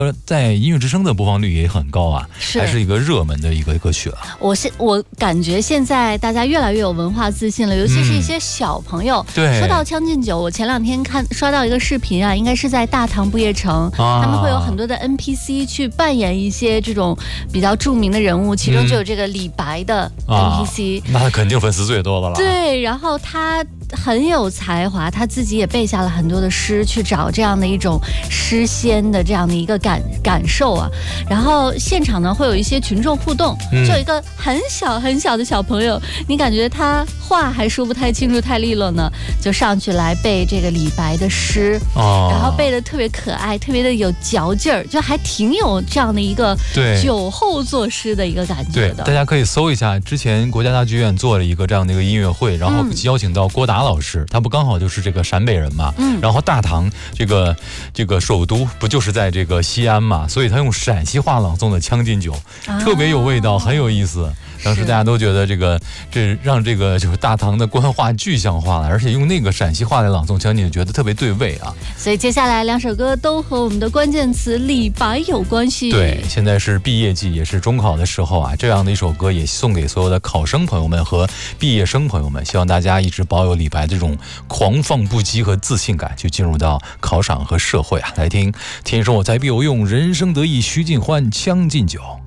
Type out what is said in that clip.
在音乐之声的播放率也很高啊，还是一个热门的一个歌曲了。 我感觉现在大家越来越有文化自信了，尤其是一些小朋友。 对， 说到《将进酒》，我前2天刷到一个视频啊，应该是在大唐不夜城，他们会有很多的 NPC 去扮演一些这种比较著名的人物，其中就有这个李白的 NPC， 那他肯定粉丝最多的了。 对，然后他很有才华，他自己也背下了很多的诗，去找这样的一种诗仙的这样的一个感受啊。然后现场呢会有一些群众互动，就有一个很小很小的小朋友，你感觉他话还说不太清楚太利落呢，就上去来背这个李白的诗，然后背得特别可爱，特别的有嚼劲儿，就还挺有这样的一个酒后作诗的一个感觉的。 对，大家可以搜一下，之前国家大剧院做了一个这样的一个音乐会，然后邀请到郭达老师，他不刚好就是这个陕北人嘛，然后大唐这个首都不就是在这个西安嘛，所以他用陕西话朗诵的《将进酒》，特别有味道，很有意思。当时大家都觉得这让这个就是大唐的官话具象化了，而且用那个陕西话来朗诵《将进酒》，觉得特别对味啊。 所以接下来2首歌都和我们的关键词李白有关系。 对，现在是毕业季，也是中考的时候啊，这样的一首歌也送给所有的考生朋友们和毕业生朋友们，希望大家一直保有李白这种狂放不羁和自信感，去进入到考场和社会啊。来听天生我材必有用，人生得意须尽欢，将进酒。